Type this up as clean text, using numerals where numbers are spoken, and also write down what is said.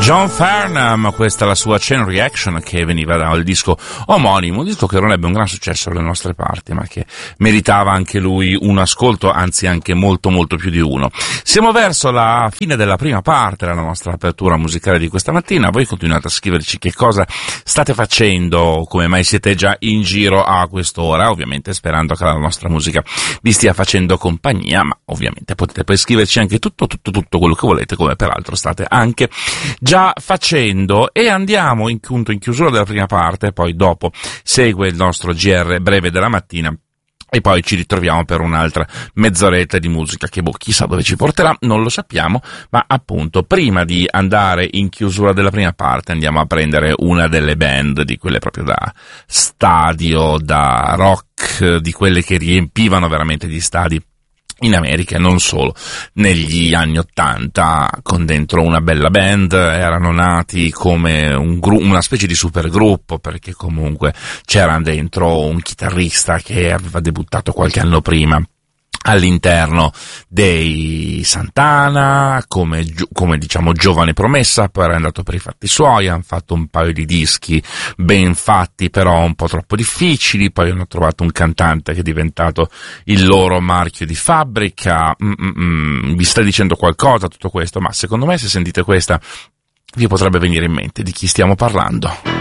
John Farnham, questa è la sua Chain Reaction che veniva dal disco omonimo, un disco che non ebbe un gran successo alle nostre parti, ma che meritava anche lui un ascolto, anzi anche molto molto più di uno. Siamo verso la fine della prima parte della nostra apertura musicale di questa mattina. Voi continuate a scriverci che cosa state facendo, come mai siete già in giro a quest'ora, ovviamente sperando che la nostra musica vi stia facendo compagnia, ma ovviamente potete poi scriverci anche tutto quello che volete, come peraltro state anche già facendo. E andiamo in chiusura della prima parte, poi dopo segue il nostro GR breve della mattina e poi ci ritroviamo per un'altra mezz'oretta di musica che chissà dove ci porterà, non lo sappiamo, ma appunto prima di andare in chiusura della prima parte andiamo a prendere una delle band di quelle proprio da stadio, da rock, di quelle che riempivano veramente gli stadi in America e non solo. Negli anni '80, con dentro una bella band, erano nati come una specie di supergruppo, perché comunque c'era dentro un chitarrista che aveva debuttato qualche anno prima all'interno dei Santana, come diciamo giovane promessa, poi era andato per i fatti suoi, hanno fatto un paio di dischi ben fatti però un po' troppo difficili, poi hanno trovato un cantante che è diventato il loro marchio di fabbrica. Vi sta dicendo qualcosa tutto questo? Ma secondo me se sentite questa vi potrebbe venire in mente di chi stiamo parlando.